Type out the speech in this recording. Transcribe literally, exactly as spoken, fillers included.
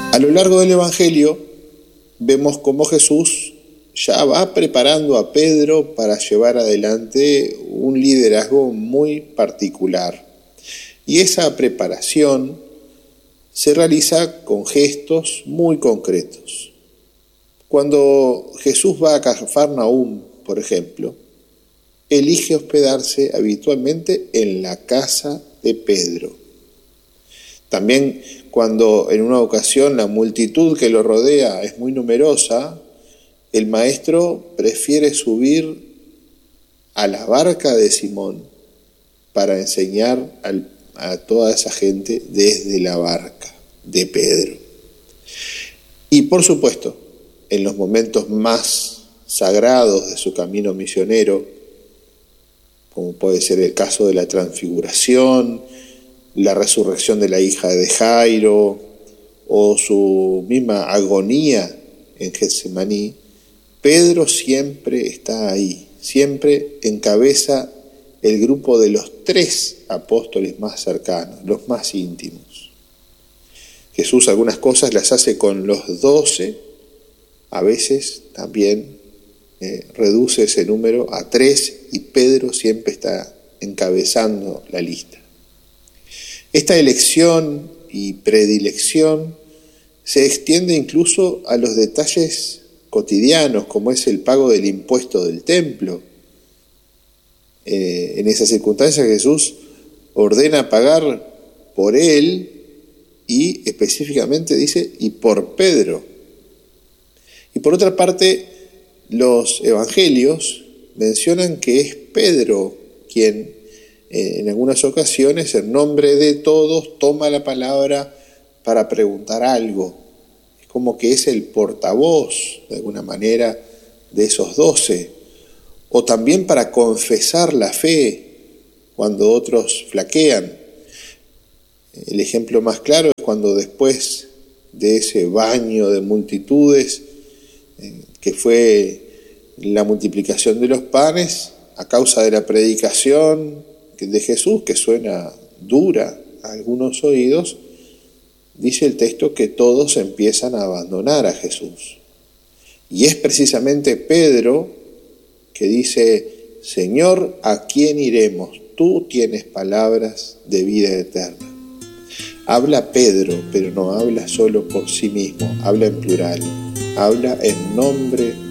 A lo largo del Evangelio vemos cómo Jesús ya va preparando a Pedro para llevar adelante un liderazgo muy particular. Y esa preparación se realiza con gestos muy concretos. Cuando Jesús va a Cafarnaúm, por ejemplo, elige hospedarse habitualmente en la casa de Pedro. También cuando en una ocasión la multitud que lo rodea es muy numerosa, el maestro prefiere subir a la barca de Simón para enseñar al, a toda esa gente desde la barca de Pedro. Y por supuesto, en los momentos más sagrados de su camino misionero, como puede ser el caso de la transfiguración, la resurrección de la hija de Jairo o su misma agonía en Getsemaní, Pedro siempre está ahí, siempre encabeza el grupo de los tres apóstoles más cercanos, los más íntimos. Jesús algunas cosas las hace con los doce, a veces también eh, reduce ese número a tres y Pedro siempre está encabezando la lista. Esta elección y predilección se extiende incluso a los detalles cotidianos, como es el pago del impuesto del templo. Eh, en esa circunstancia Jesús ordena pagar por él y específicamente dice, y por Pedro. Y por otra parte, los evangelios mencionan que es Pedro quien en algunas ocasiones, en nombre de todos, toma la palabra para preguntar algo. Es como que es el portavoz, de alguna manera, de esos doce. O también para confesar la fe cuando otros flaquean. El ejemplo más claro es cuando después de ese baño de multitudes, que fue la multiplicación de los panes, a causa de la predicación de Jesús, que suena dura a algunos oídos, dice el texto que todos empiezan a abandonar a Jesús. Y es precisamente Pedro que dice, Señor, ¿a quién iremos? Tú tienes palabras de vida eterna. Habla Pedro, pero no habla solo por sí mismo, habla en plural, habla en nombre